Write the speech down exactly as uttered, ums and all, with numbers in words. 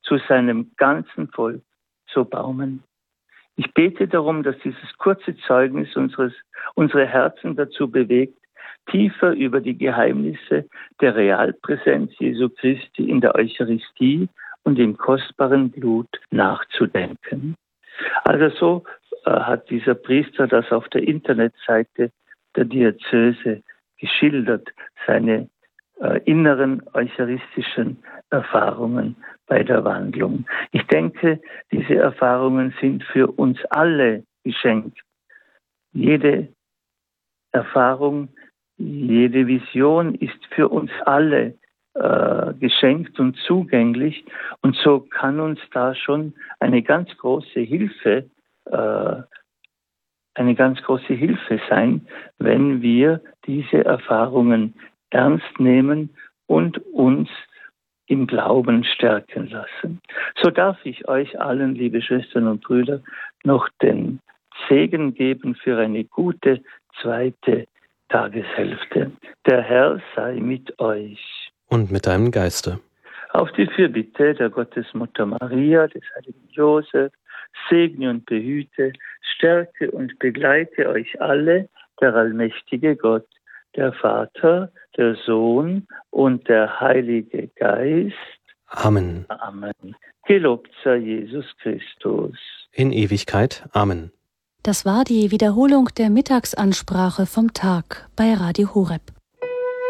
zu seinem ganzen Volk so baumen. Ich bete darum, dass dieses kurze Zeugnis unseres, unsere Herzen dazu bewegt, tiefer über die Geheimnisse der Realpräsenz Jesu Christi in der Eucharistie und im kostbaren Blut nachzudenken. Also so äh, hat dieser Priester das auf der Internetseite der Diözese geschildert, seine äh, inneren eucharistischen Erfahrungen bei der Wandlung. Ich denke, diese Erfahrungen sind für uns alle geschenkt. Jede Erfahrung, jede Vision ist für uns alle äh, geschenkt und zugänglich. Und so kann uns da schon eine ganz große Hilfe, äh, eine ganz große Hilfe sein, wenn wir diese Erfahrungen ernst nehmen und uns im Glauben stärken lassen. So darf ich euch allen, liebe Schwestern und Brüder, noch den Segen geben für eine gute zweite Tageshälfte. Der Herr sei mit euch. Und mit deinem Geiste. Auf die Fürbitte der Gottesmutter Maria, des heiligen Josef, segne und behüte, stärke und begleite euch alle, der allmächtige Gott, der Vater, der Sohn und der Heilige Geist. Amen. Amen. Gelobt sei Jesus Christus. In Ewigkeit. Amen. Das war die Wiederholung der Mittagsansprache vom Tag bei Radio Horeb.